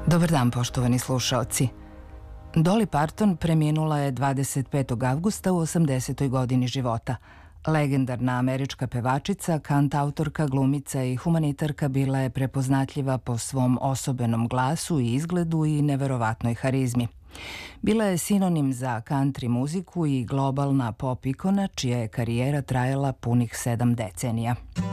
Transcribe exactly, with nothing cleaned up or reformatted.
Dobar dan, poštovani slušaoci. Dolly Parton preminula je dvadeset petog avgusta u osamdesetoj godini života. Legendarna američka pevačica, kantautorka, glumica i humanitarka bila je prepoznatljiva po svom osobenom glasu i izgledu i neverovatnoj harizmi. Bila je sinonim za country muziku i globalna pop ikona čija je karijera trajala punih sedam decenija.